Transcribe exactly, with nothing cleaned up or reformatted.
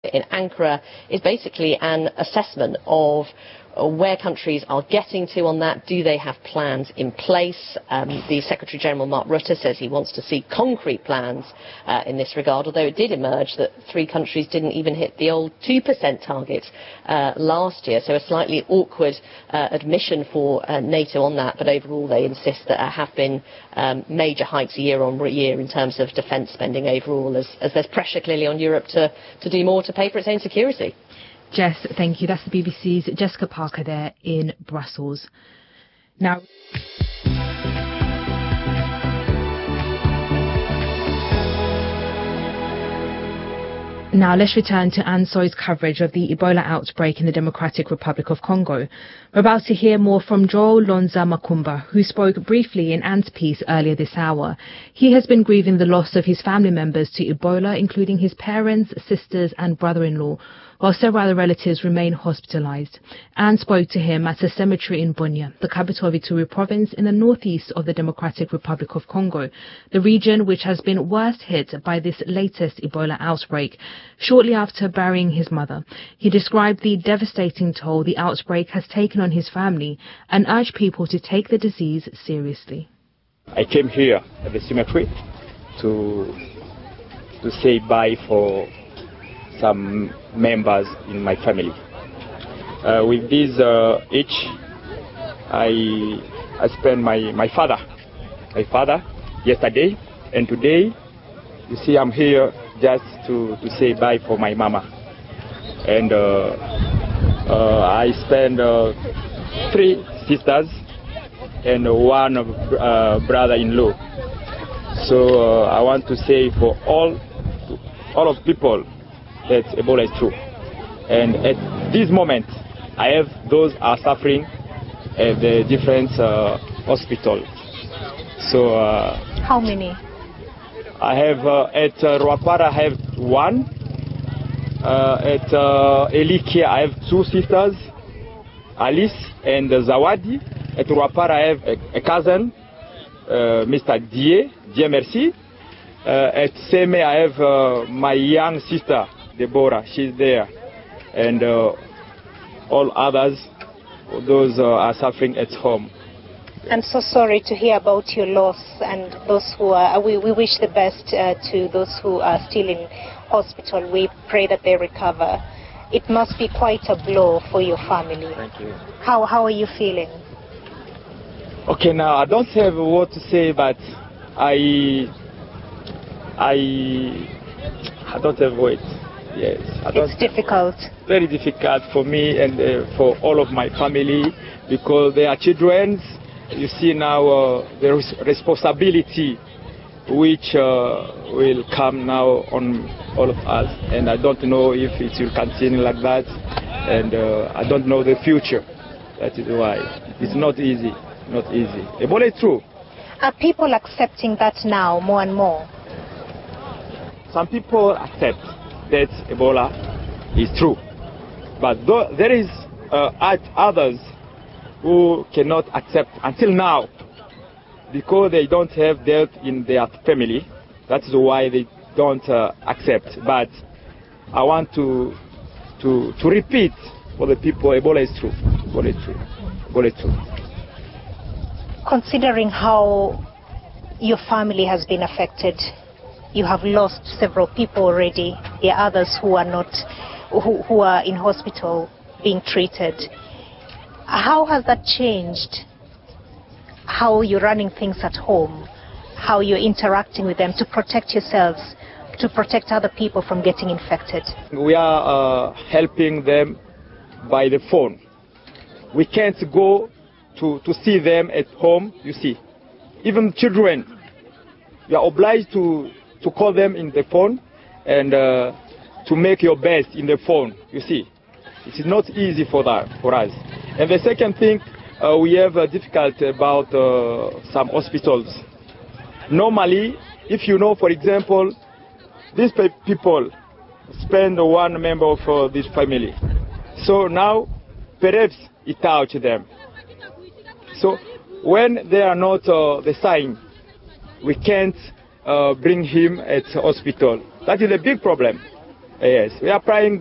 in Ankara is basically an assessment of where countries are getting to on that. Do they have plans in place? Um, the Secretary-General Mark Rutte says he wants to see concrete plans uh, in this regard, although it did emerge that three countries didn't even hit the old two percent target uh, last year, so a slightly awkward uh, admission for uh, NATO on that, but overall they insist that there have been um, major hikes year on year in terms of defence spending overall, as, as there's pressure clearly on Europe to, to do more to pay for its own security. Jess, thank you. That's the B B C's Jessica Parker there in Brussels. Now, Now let's return to Anne Soy's coverage of the Ebola outbreak in the Democratic Republic of Congo. We're about to hear more from Joel Lonza Makumba, who spoke briefly in Anne's piece earlier this hour. He has been grieving the loss of his family members to Ebola, including his parents, sisters and brother-in-law, while several other relatives remain hospitalized. Anne spoke to him at a cemetery in Bunia, the capital of Ituri province in the northeast of the Democratic Republic of Congo, the region which has been worst hit by this latest Ebola outbreak. Shortly after burying his mother, he described the devastating toll the outbreak has taken on his family and urged people to take the disease seriously. I came here at the cemetery to, to say bye for some members in my family. Uh, with this uh, each, I I spent my, my father, my father yesterday, and today, you see I'm here just to, to say bye for my mama. And uh, uh, I spent uh, three sisters and one uh, brother-in-law. So uh, I want to say for all, all of people, that Ebola is true. And at this moment, I have those are suffering at the different uh, hospitals. So uh, how many? I have uh, at uh, Rwapara I have one. Uh, at uh, Elikia I have two sisters, Alice and uh, Zawadi. At Rwapara I have a, a cousin, uh, Mister Die, Die Merci. Uh, at Seme I have uh, my young sister, Deborah, she's there, and uh, all others, those uh, are suffering at home. I'm so sorry to hear about your loss, and those who are, we, we wish the best uh, to those who are still in hospital. We pray that they recover. It must be quite a blow for your family. Thank you. How, how are you feeling? Okay, now I don't have what to say, but I, I, I don't have words. Yes, I don't, it's difficult. Very difficult for me and uh, for all of my family, because they are children. You see now uh, there is responsibility which uh, will come now on all of us, and I don't know if it will continue like that, and uh, I don't know the future. That is why it's not easy, not easy. Ebola is true. Are people accepting that now more and more? Some people accept that Ebola is true, but there is uh, others who cannot accept until now, because they don't have death in their family. That's why they don't uh, accept. But I want to to to repeat for the people: Ebola is true. Ebola is true. Ebola is true. Considering how your family has been affected, you have lost several people already. There are others who are not, who, who are in hospital being treated. How has that changed how you're running things at home, how you're interacting with them to protect yourselves, to protect other people from getting infected? We are uh, helping them by the phone. We can't go to, to see them at home, you see. Even children, you are obliged to to call them in the phone and uh, to make your best in the phone, you see. It is not easy for that, for us. And the second thing, uh, we have a difficulty about uh, some hospitals. Normally, if you know, for example, these people spend one member of uh, this family. So now, perhaps it touch them. So when they are not uh, the sign, we can't Uh, bring him at hospital. That is a big problem. Yes, we are applying